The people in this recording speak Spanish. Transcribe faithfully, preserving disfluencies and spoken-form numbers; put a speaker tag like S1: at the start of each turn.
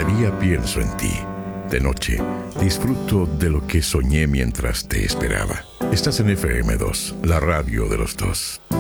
S1: De día pienso en ti. De noche disfruto de lo que soñé mientras te esperaba. Estás en F M dos, la radio de los dos.